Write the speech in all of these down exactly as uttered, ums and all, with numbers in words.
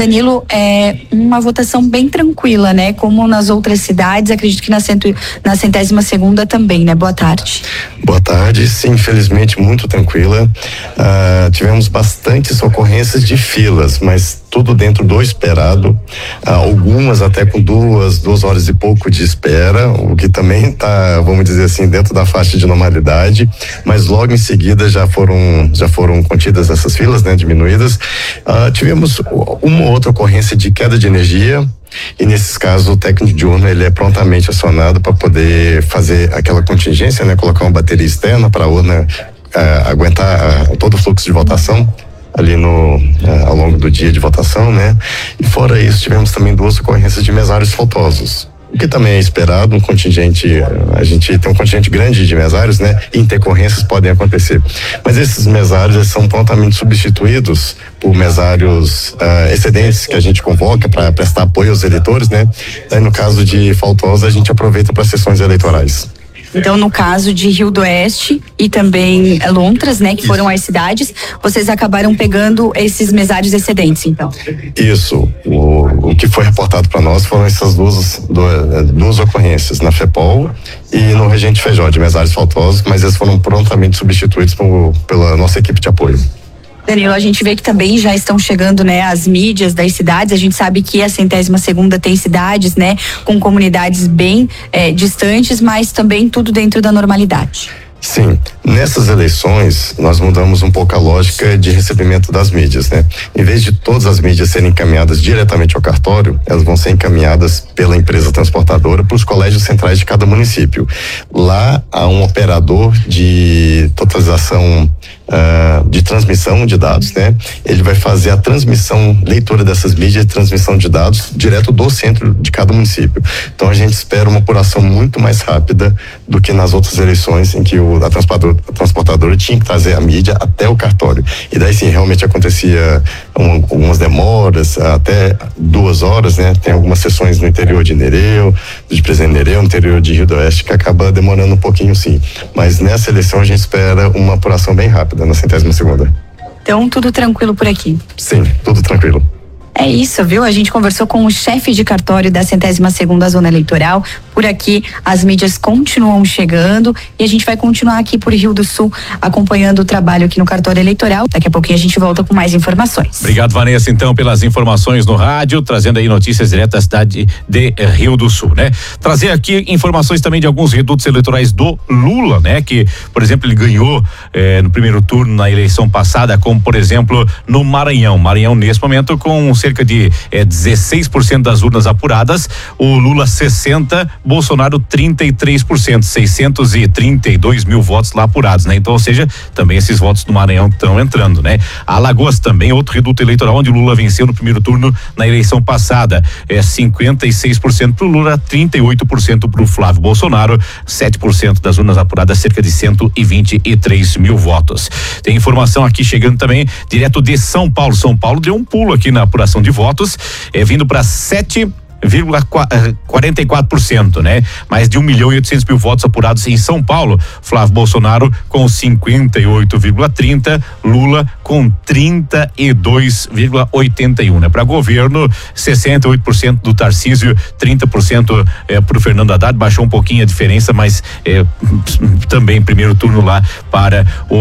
Danilo, é uma votação bem tranquila, né? Como nas outras cidades, acredito que na, cento, na centésima segunda também, né? Boa tarde. Boa tarde, sim, infelizmente muito tranquila. Uh, tivemos bastantes ocorrências de filas, mas tudo dentro do esperado. Uh, algumas até com duas, duas horas e pouco de espera, o que também está, vamos dizer assim, dentro da faixa de normalidade, mas logo em seguida já foram, já foram contidas essas filas, né? Diminuídas. Uh, tivemos uma outra ocorrência de queda de energia. E nesses casos o técnico de urna ele é prontamente acionado para poder fazer aquela contingência, né? Colocar uma bateria externa para a urna uh, aguentar uh, todo o fluxo de votação ali no uh, ao longo do dia de votação, né? E fora isso tivemos também duas ocorrências de mesários faltosos, o que também é esperado, um contingente, a gente tem um contingente grande de mesários, né? Intercorrências podem acontecer, mas esses mesários eles são prontamente substituídos por mesários uh, excedentes que a gente convoca para prestar apoio aos eleitores, né? Aí no caso de faltosos a gente aproveita para sessões eleitorais. Então, no caso de Rio do Oeste e também Lontras, né, que Isso. foram as cidades, vocês acabaram pegando esses mesários excedentes, então? Isso. O, o que foi reportado para nós foram essas duas, duas, duas ocorrências, na FEPOL e no Regente Feijó, de mesários faltosos, mas eles foram prontamente substituídos por, pela nossa equipe de apoio. Danilo, a gente vê que também já estão chegando, né, as mídias das cidades. A gente sabe que a centésima segunda tem cidades, né, com comunidades bem é, distantes, mas também tudo dentro da normalidade. Sim, nessas eleições nós mudamos um pouco a lógica de recebimento das mídias, né? Em vez de todas as mídias serem encaminhadas diretamente ao cartório, elas vão ser encaminhadas pela empresa transportadora para os colégios centrais de cada município. Lá há um operador de totalização uh, de transmissão de dados, né? Ele vai fazer a transmissão, leitura dessas mídias e transmissão de dados direto do centro de cada município. Então a gente espera uma apuração muito mais rápida do que nas outras eleições em que o A transportadora, a transportadora tinha que trazer a mídia até o cartório. E daí sim, realmente acontecia um, algumas demoras, até duas horas, né? Tem algumas sessões no interior de Nereu, de Presidente Nereu, no interior de Rio do Oeste, que acaba demorando um pouquinho sim. Mas nessa eleição a gente espera uma apuração bem rápida, na centésima segunda. Então, tudo tranquilo por aqui? Sim, tudo tranquilo. É isso, viu? A gente conversou com o chefe de cartório da centésima segunda zona eleitoral. Por aqui, as mídias continuam chegando e a gente vai continuar aqui por Rio do Sul acompanhando o trabalho aqui no cartório eleitoral. Daqui a pouquinho a gente volta com mais informações. Obrigado, Vanessa, então, pelas informações no rádio, trazendo aí notícias diretas da cidade de Rio do Sul, né? Trazer aqui informações também de alguns redutos eleitorais do Lula, né? Que, por exemplo, ele ganhou eh, no primeiro turno na eleição passada, como, por exemplo, no Maranhão. Maranhão, nesse momento, com cerca de eh, dezesseis por cento das urnas apuradas, o Lula sessenta, Bolsonaro trinta e três por cento, seiscentos e trinta e dois mil votos lá apurados, né? Então, ou seja, também esses votos do Maranhão estão entrando, né? Alagoas também, outro reduto eleitoral onde o Lula venceu no primeiro turno na eleição passada, é cinquenta e seis por cento pro Lula, trinta e oito por cento pro Flávio Bolsonaro, sete por cento das urnas apuradas, cerca de cento e vinte e três mil votos. Tem informação aqui chegando também direto de São Paulo. São Paulo deu um pulo aqui na apuração de votos, é vindo para sete vírgula quarenta e quatro por cento, né? Mais de um milhão e oitocentos mil votos apurados em São Paulo. Flávio Bolsonaro com cinquenta e oito vírgula trinta, Lula com trinta e dois vírgula oitenta e um, né? Para governo, sessenta e oito por cento do Tarcísio, trinta por cento é, pro Fernando Haddad, baixou um pouquinho a diferença, mas é, também primeiro turno lá para o,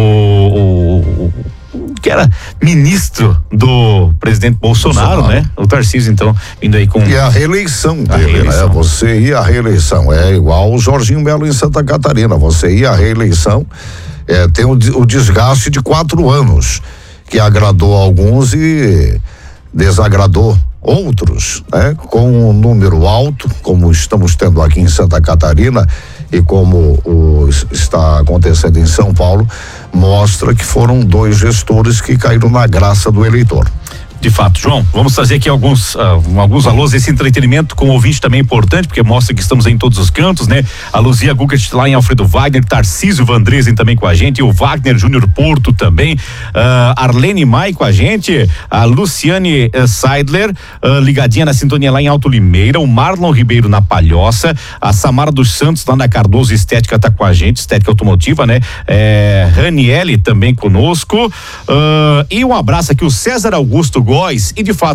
o que era ministro do presidente Bolsonaro, Bolsonaro, né? O Tarcísio, então, indo aí com... E a reeleição a dele, reeleição. né? Você ia à reeleição, é igual o Jorginho Melo em Santa Catarina, você ia à reeleição, é, tem o, o desgaste de quatro anos, que agradou alguns e desagradou outros, né? Com um número alto, como estamos tendo aqui em Santa Catarina e como o, está acontecendo em São Paulo, mostra que foram dois gestores que caíram na graça do eleitor. De fato, João, vamos trazer aqui alguns uh, alguns alôs, esse entretenimento com ouvinte também é importante, porque mostra que estamos em todos os cantos, né? A Luzia Gugat lá em Alfredo Wagner, Tarcísio Vandresen também com a gente, o Wagner Júnior Porto também, uh, Arlene Mai com a gente, a Luciane uh, Seidler, uh, ligadinha na sintonia lá em Alto Limeira, o Marlon Ribeiro na Palhoça, a Samara dos Santos lá na Cardoso Estética tá com a gente, Estética Automotiva, né? É, Raniele também conosco, uh, e um abraço aqui, o César Augusto Góes, e de fato